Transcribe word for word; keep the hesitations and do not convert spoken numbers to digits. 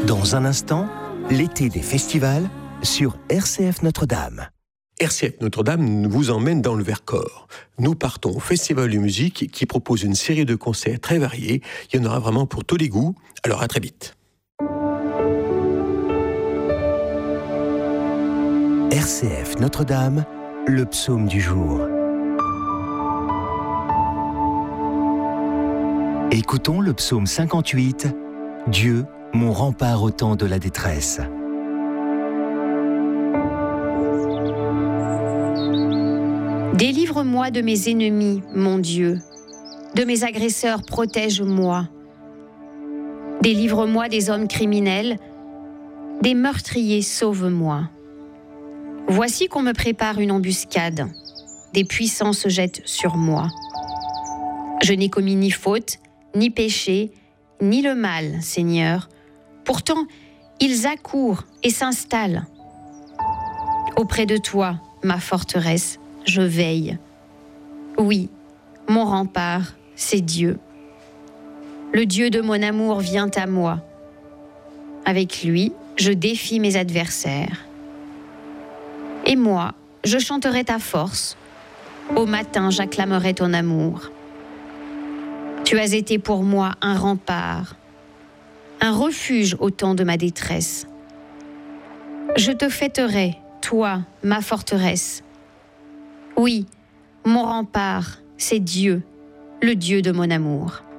Dans un instant, l'été des festivals sur R C F Notre-Dame. R C F Notre-Dame vous emmène dans le Vercors. Nous partons au Festival de musique qui propose une série de concerts très variés. Il y en aura vraiment pour tous les goûts. Alors à très vite. R C F Notre-Dame, le psaume du jour. Écoutons le psaume cinquante-huit, Dieu, mon rempart au temps de la détresse. Délivre-moi de mes ennemis, mon Dieu. De mes agresseurs, protège-moi. Délivre-moi des hommes criminels. Des meurtriers, sauve-moi. Voici qu'on me prépare une embuscade. Des puissants se jettent sur moi. Je n'ai commis ni faute, ni péché, ni le mal, Seigneur. Pourtant, ils accourent et s'installent. Auprès de toi, ma forteresse, je veille. Oui, mon rempart, c'est Dieu. Le Dieu de mon amour vient à moi. Avec lui, je défie mes adversaires. Et moi, je chanterai ta force. Au matin, j'acclamerai ton amour. Tu as été pour moi un rempart, un refuge au temps de ma détresse. Je te fêterai, toi, ma forteresse. Oui, mon rempart, c'est Dieu, le Dieu de mon amour.